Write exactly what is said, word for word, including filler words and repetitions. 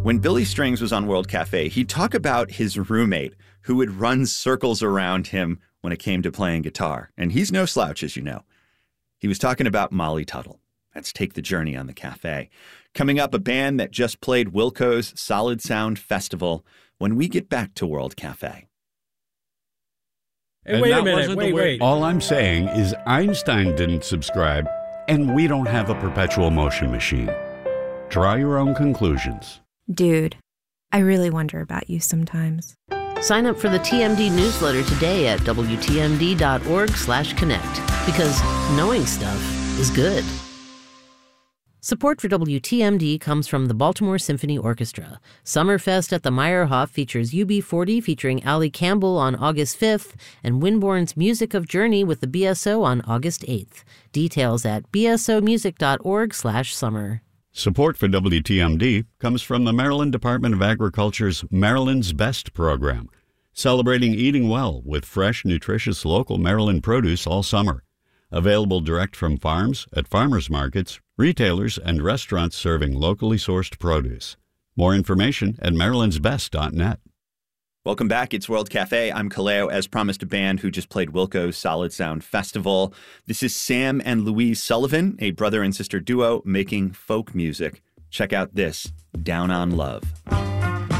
When Billy Strings was on World Cafe, he'd talk about his roommate who would run circles around him when it came to playing guitar. And he's no slouch, as you know. He was talking about Molly Tuttle. Let's take the journey on the cafe. Coming up, a band that just played Wilco's Solid Sound Festival when we get back to World Cafe. Hey, wait a minute, wait, wait. All I'm saying is Einstein didn't subscribe, and we don't have a perpetual motion machine. Draw your own conclusions. Dude, I really wonder about you sometimes. Sign up for the T M D newsletter today at W T M D dot org slash connect, because knowing stuff is good. Support for W T M D comes from the Baltimore Symphony Orchestra. Summerfest at the Meyerhoff features U B forty featuring Ali Campbell on August fifth and Winborn's Music of Journey with the B S O on August eighth. Details at b s o music dot org slash summer. Support for W T M D comes from the Maryland Department of Agriculture's Maryland's Best program, celebrating eating well with fresh, nutritious local Maryland produce all summer. Available direct from farms, at farmers markets, retailers, and restaurants serving locally sourced produce. More information at marylands best dot net. Welcome back. It's World Cafe. I'm Kaleo, as promised, a band who just played Wilco's Solid Sound Festival. This is Sam and Louise Sullivan, a brother and sister duo making folk music. Check out this, Down on Love.